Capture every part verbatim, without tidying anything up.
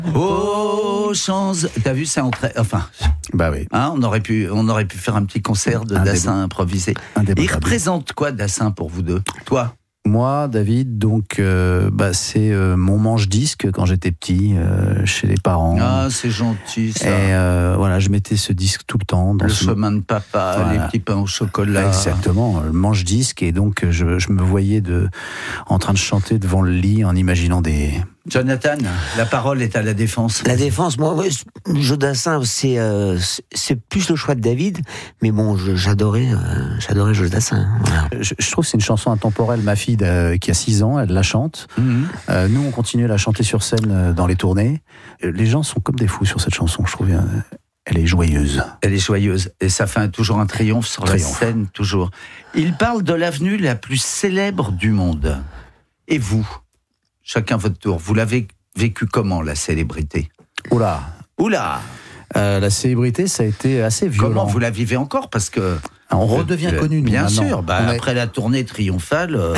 Oh, chance. T'as vu, c'est entré. Enfin. Bah oui. Hein, on aurait pu, on aurait pu faire un petit concert de Dassin improvisé. Il représente quoi, Dassin, pour vous deux? Toi? Moi, David, donc, euh, bah, c'est euh, mon manche-disque quand j'étais petit, euh, chez les parents. Ah, c'est gentil, ça. Et euh, voilà, je mettais ce disque tout le temps. Dans le ce... chemin de papa, voilà. Les petits pains au chocolat. Exactement, le manche-disque. Et donc, je, je me voyais de, en train de chanter devant le lit en imaginant des... Jonathan, la parole est à la Défense. La Défense, moi, moi Joe Dassin, c'est euh, c'est plus le choix de David, mais bon, je, j'adorais, euh, j'adorais Joe Dassin. Voilà. Je, je trouve que c'est une chanson intemporelle. Ma fille de, qui a six ans, elle la chante. Mm-hmm. Euh, nous, on continue à la chanter sur scène dans les tournées. Les gens sont comme des fous sur cette chanson, je trouve. Elle est joyeuse. Elle est joyeuse. Et ça fait toujours un triomphe sur triomphe. La scène, toujours. Il parle de l'avenue la plus célèbre du monde. Et vous ? Chacun votre tour. Vous l'avez vécu comment, la célébrité? Oula. Oula. Euh, la célébrité, ça a été assez violent. Comment vous la vivez encore? Parce que... On redevient le, connu, nous, bien maintenant. sûr. Bah, a... Après la tournée triomphale... Euh...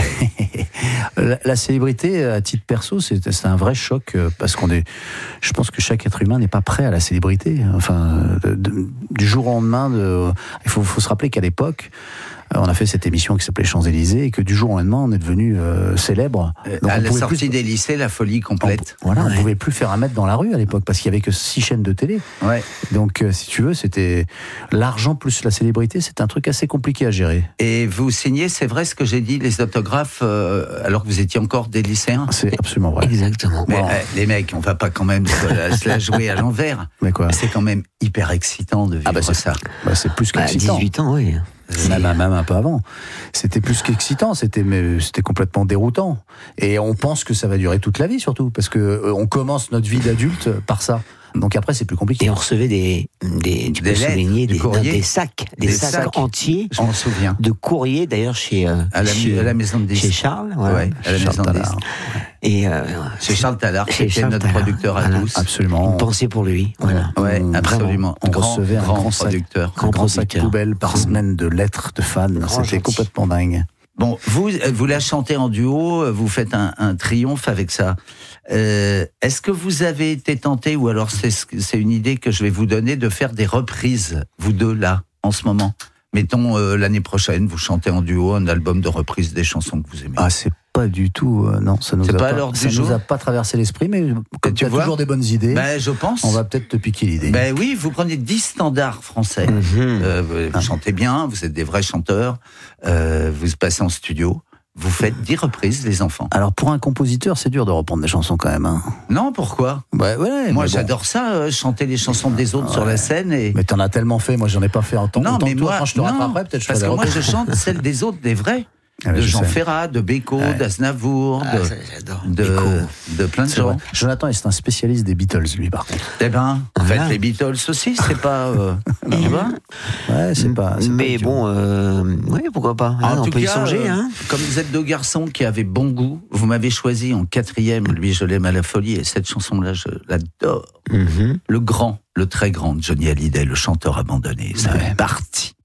la, la célébrité, à titre perso, c'est, c'est un vrai choc, parce qu'on est... Je pense que chaque être humain n'est pas prêt à la célébrité. Enfin, de, de, du jour au lendemain, de... il faut, faut se rappeler qu'à l'époque... On a fait cette émission qui s'appelait Champs-Élysées et que du jour au lendemain, on est devenu euh, célèbre. Donc à la sortie plus... des lycées, la folie complète. On, voilà, ouais. on pouvait plus faire un mètre dans la rue à l'époque parce qu'il y avait que six chaînes de télé. Ouais. Donc, euh, si tu veux, c'était l'argent plus la célébrité, c'est un truc assez compliqué à gérer. Et vous signez, c'est vrai ce que j'ai dit, les autographes, euh, alors que vous étiez encore des lycéens? C'est absolument vrai. Exactement. Mais bon. euh, les mecs, on va pas quand même se la, se la jouer à l'envers. Mais quoi? C'est quand même hyper excitant de vivre ah bah c'est, ça. Bah c'est plus qu'excitant. Bah, dix-huit ans, oui. Même, même un peu avant. C'était plus qu'excitant, c'était, mais c'était complètement déroutant. Et on pense que ça va durer toute la vie, surtout, parce que euh, on commence notre vie d'adulte par ça. Donc après, c'est plus compliqué. Et on recevait des, des tu des peux lettres, souligner, des, des, courriers, des sacs, des, des sacs, sacs entiers. Je m'en souviens. De courriers, d'ailleurs, chez, euh, à, la, chez, à la maison de disques. Chez Charles. Voilà. Ouais, à la Charles maison de disques. Et euh, chez Charles Tallard, qui était notre Tallard. producteur à voilà. tous. Absolument. Une pensée pour lui. Voilà. Ouais, on, absolument. On grand, recevait grand un grand producteur. Sac, un grand sac poubelle par grand. semaine de lettres de fans. Grand C'était gentil. complètement dingue. Bon, vous, vous la chantez en duo, vous faites un, un triomphe avec ça. Euh, est-ce que vous avez été tenté, ou alors c'est, c'est une idée que je vais vous donner, de faire des reprises, vous deux, là, en ce moment? Mettons, euh, l'année prochaine, vous chantez en duo un album de reprise des chansons que vous aimez. Ah, c'est pas du tout, euh, non, ça nous c'est a pas, pas, ça nous a pas traversé l'esprit, mais comme tu as toujours des bonnes idées, ben, je pense. On va peut-être te piquer l'idée. Ben oui, vous prenez dix standards français, mmh. euh, vous ah. chantez bien, vous êtes des vrais chanteurs, euh, vous passez en studio. Vous faites dix reprises, les enfants. Alors, pour un compositeur, c'est dur de reprendre des chansons quand même. Hein. Non, pourquoi? Bah, ouais, moi, bon. j'adore ça, euh, chanter les chansons des autres ouais. sur la scène. Et... Mais t'en as tellement fait, moi j'en ai pas fait en temps. Non, mais toi, moi, quand je te non, rattraperai, peut-être je parce que moi, reprises. je chante celles des autres, des vrais. Ah ouais, de Jean sais. Ferrat, de Beko, ouais. d'Aznavour, ah, de, ça, j'adore. de, de plein de c'est gens. Vrai. Jonathan, c'est un spécialiste des Beatles, lui, par contre. Eh ben, ah, faites les Beatles aussi, c'est pas... Euh, tu vois ouais, c'est pas... C'est mais pas bon, euh, ouais, pourquoi pas. Ah, on tout peut cas, y songer. Euh, hein. Comme vous êtes deux garçons qui avaient bon goût, vous m'avez choisi en quatrième, lui, je l'aime à la folie, et cette chanson-là, je l'adore. Mm-hmm. Le grand, le très grand Johnny Hallyday, le chanteur abandonné, ça ouais. est parti.